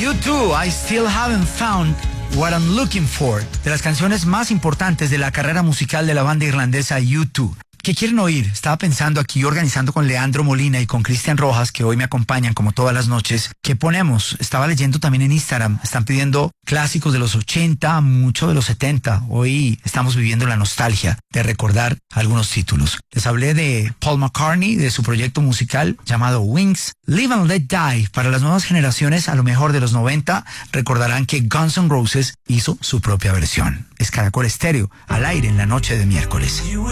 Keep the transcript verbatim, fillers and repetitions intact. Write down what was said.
U dos, I Still Haven't Found What I'm Looking For, de las canciones más importantes de la carrera musical de la banda irlandesa U dos. ¿Qué quieren oír? Estaba pensando aquí, organizando con Leandro Molina y con Cristian Rojas, que hoy me acompañan como todas las noches. ¿Qué ponemos? Estaba leyendo también en Instagram. Están pidiendo clásicos de los ochenta, mucho de los setenta. Hoy estamos viviendo la nostalgia de recordar algunos títulos. Les hablé de Paul McCartney, de su proyecto musical llamado Wings. Live and Let Die. Para las nuevas generaciones, a lo mejor de los noventa, recordarán que Guns N' Roses hizo su propia versión. Es Caracol Estéreo, al aire en la noche de miércoles.